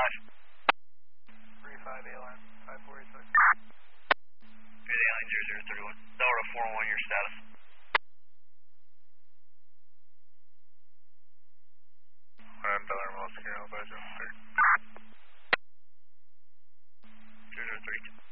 35 ALN 5486. Alien 0031. Delta 401, your status. I'm Delta Moscow, 503. 0032.